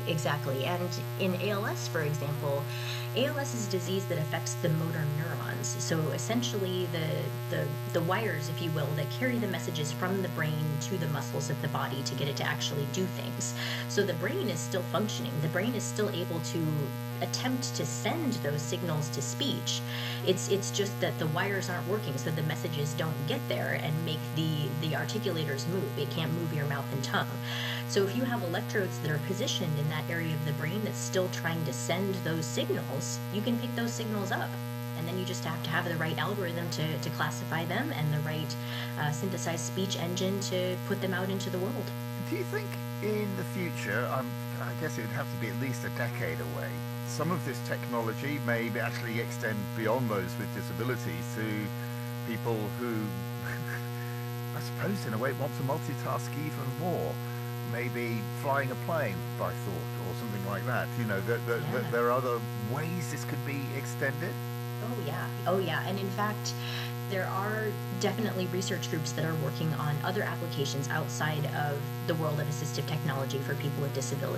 exactly. And in ALS, for example, ALS is a disease that affects the motor neurons. So essentially, the wires, if you will, that carry the messages from the brain to the muscles of the body to get it to actually do things. So the brain is still functioning. The brain is still able to attempt to send those signals to speech. It's just that the wires aren't working, so the messages don't get there and make the articulators move. It can't move your mouth and tongue. So if you have electrodes that are positioned in that area of the brain that's still trying to send those signals, you can pick those signals up. And then you just have to have the right algorithm to classify them and the right synthesized speech engine to put them out into the world. Do you think in the future, I guess it would have to be at least a decade away, some of this technology may actually extend beyond those with disabilities to people who, I suppose in a way, want to multitask even more? Maybe flying a plane by thought or something like that. You know, Yeah. there are other ways this could be extended. Oh, yeah. Oh, yeah. And in fact, there are definitely research groups that are working on other applications outside of the world of assistive technology for people with disabilities.